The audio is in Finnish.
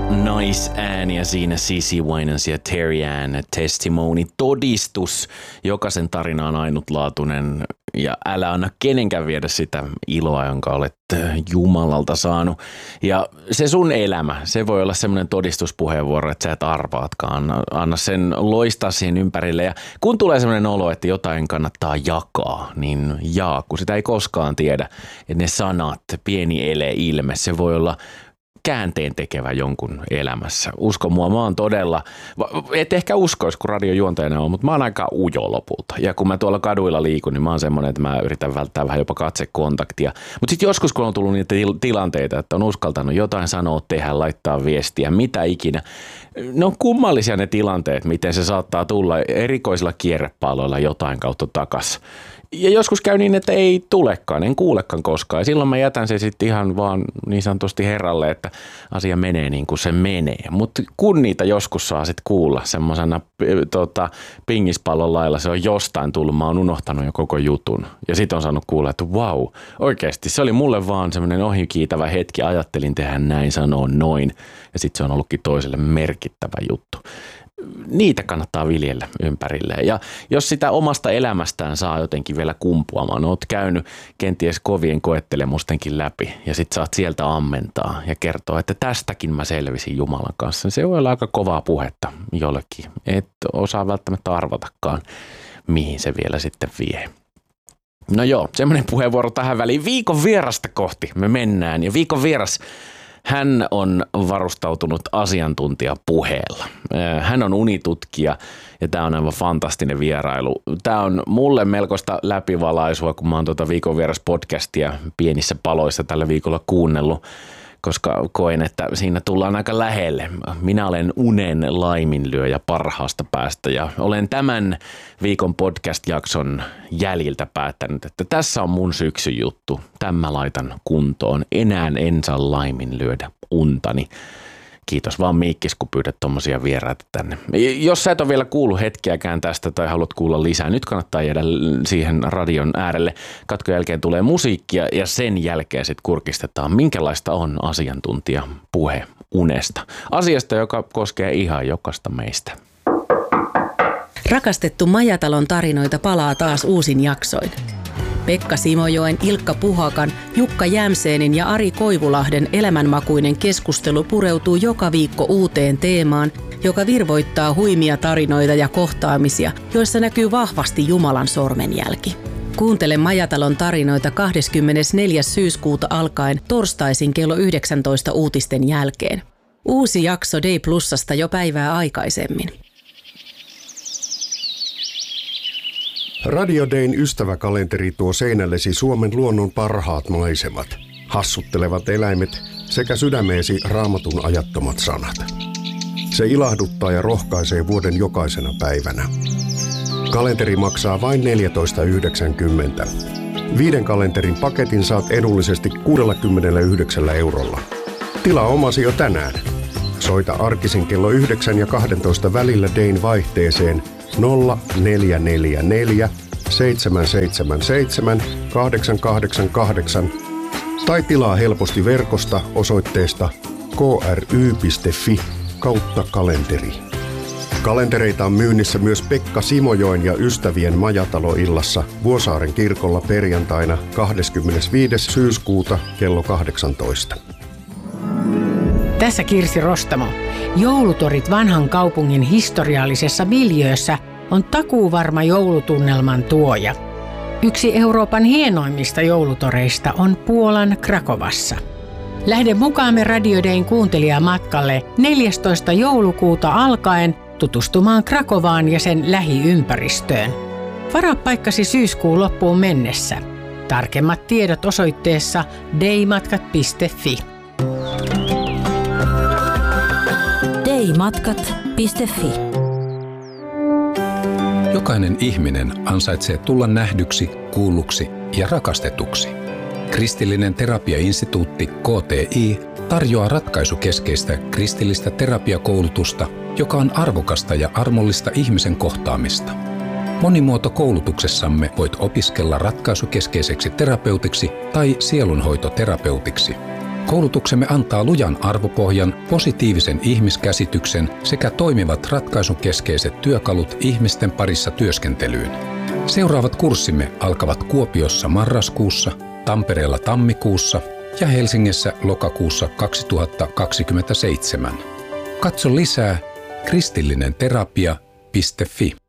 naisääniä siinä CeCe Winans ja Terry Ann Testimony, todistus. Jokaisen tarina on ainutlaatuinen ja älä anna kenenkään viedä sitä iloa, jonka olet Jumalalta saanut. Ja se sun elämä, se voi olla semmoinen todistuspuheenvuoro, että sä et arvaatkaan. Anna sen loistaa siihen ympärille ja kun tulee semmoinen olo, että jotain kannattaa jakaa, niin jaa, kun sitä ei koskaan tiedä. Ja ne sanat, pieni ele, ilme, se voi olla käänteen tekevä jonkun elämässä. Usko mua, mä oon todella, et ehkä uskois kun radiojuontajana on, mutta mä oon aika ujo lopulta. Ja kun mä tuolla kaduilla liikun, niin mä oon semmoinen, että mä yritän välttää vähän jopa katsekontaktia. Mutta sitten joskus, kun on tullut niitä tilanteita, että on uskaltanut jotain sanoa, tehdä, laittaa viestiä, mitä ikinä. Ne on kummallisia ne tilanteet, miten se saattaa tulla erikoisilla kierrepalloilla jotain kautta takas. Ja joskus käy niin, että ei tulekaan, en kuulekaan koskaan. Ja silloin mä jätän sen sitten ihan vaan niin sanotusti herralle, että asia menee niin kuin se menee. Mutta kun niitä joskus saa sitten kuulla semmoisena pingispallon lailla, se on jostain tullut, mä oon unohtanut jo koko jutun. Ja sitten on saanut kuulla, että vau, oikeasti se oli mulle vaan semmoinen ohikiitävä hetki, ajattelin tehdä näin, sanoa noin. Ja sitten se on ollutkin toiselle merkittävä juttu. Niitä kannattaa viljellä ympärille. Ja jos sitä omasta elämästään saa jotenkin vielä kumpuamaan, oot käynyt kenties kovien koettelemustenkin läpi ja sit saat sieltä ammentaa ja kertoa, että tästäkin mä selvisin Jumalan kanssa. Se voi olla aika kovaa puhetta jollekin. Et osaa välttämättä arvatakaan, mihin se vielä sitten vie. No joo, semmoinen puheenvuoro tähän väliin. Viikon vierasta kohti me mennään ja viikon vieras, hän on varustautunut asiantuntijapuheella. Hän on unitutkija ja tämä on aivan fantastinen vierailu. Tämä on mulle melkoista läpivalaisua, kun mä oon viikon vieras podcastia pienissä paloissa tällä viikolla kuunnellut, koska koen, että siinä tullaan aika lähelle. Minä olen unen laiminlyöjä parhaasta päästä ja olen tämän viikon podcast-jakson jäljiltä päättänyt, että tässä on mun syksyjuttu. Tämä laitan kuntoon. Enää en saa laiminlyödä untani. Kiitos vaan Miikkis, kun pyydät tommosia vieraita tänne. Jos sä et ole vielä kuullut hetkeäkään tästä tai haluat kuulla lisää, nyt kannattaa jäädä siihen radion äärelle. Katkon jälkeen tulee musiikkia ja sen jälkeen sitten kurkistetaan, minkälaista on asiantuntija puhe unesta. Asiasta, joka koskee ihan jokaista meistä. Rakastettu Majatalon tarinoita palaa taas uusin jaksoin. Pekka Simojoen, Ilkka Puhakan, Jukka Jämseenin ja Ari Koivulahden elämänmakuinen keskustelu pureutuu joka viikko uuteen teemaan, joka virvoittaa huimia tarinoita ja kohtaamisia, joissa näkyy vahvasti Jumalan sormenjälki. Kuuntele Majatalon tarinoita 24. syyskuuta alkaen torstaisin kello 19 uutisten jälkeen. Uusi jakso Day Plusasta jo päivää aikaisemmin. Radio Dayn ystäväkalenteri tuo seinällesi Suomen luonnon parhaat maisemat, hassuttelevat eläimet sekä sydämeesi Raamatun ajattomat sanat. Se ilahduttaa ja rohkaisee vuoden jokaisena päivänä. Kalenteri maksaa vain 14,90. 5 kalenterin paketin saat edullisesti 69 €. Tilaa omasi jo tänään. Soita arkisin kello 9 ja 12 välillä Dayn vaihteeseen 0444 777 888 tai tilaa helposti verkosta osoitteesta kry.fi/kalenteri. Kalentereita on myynnissä myös Pekka Simojoen ja ystävien Majatalo-illassa Vuosaaren kirkolla perjantaina 25. syyskuuta kello 18. Tässä Kirsi Rostamo. Joulutorit vanhan kaupungin historiallisessa miljöössä on takuuvarma joulutunnelman tuoja. Yksi Euroopan hienoimmista joulutoreista on Puolan Krakovassa. Lähde mukaamme Radio Dayn kuuntelijamatkalle 14. joulukuuta alkaen tutustumaan Krakovaan ja sen lähiympäristöön. Varaa paikkasi syyskuun loppuun mennessä. Tarkemmat tiedot osoitteessa daymatkat.fi. daymatkat.fi. Jokainen ihminen ansaitsee tulla nähdyksi, kuulluksi ja rakastetuksi. Kristillinen terapiainstituutti KTI tarjoaa ratkaisukeskeistä kristillistä terapiakoulutusta, joka on arvokasta ja armollista ihmisen kohtaamista. Monimuotokoulutuksessamme voit opiskella ratkaisukeskeiseksi terapeutiksi tai sielunhoitoterapeutiksi. Koulutuksemme antaa lujan arvopohjan, positiivisen ihmiskäsityksen sekä toimivat ratkaisukeskeiset työkalut ihmisten parissa työskentelyyn. Seuraavat kurssimme alkavat Kuopiossa marraskuussa, Tampereella tammikuussa ja Helsingissä lokakuussa 2027. Katso lisää kristillinenterapia.fi.